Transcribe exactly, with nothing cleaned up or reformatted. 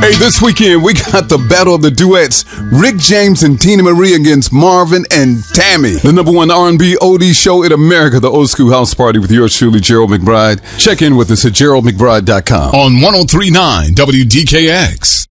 Hey, this weekend we got the battle of the duets. Rick James and Tina Marie against Marvin and Tammy. The number one R and B oldies show in America, the Old School House Party with yours truly, Gerald McBride. Check in with us at gerald mcbride dot com. On one oh three point nine W D K X.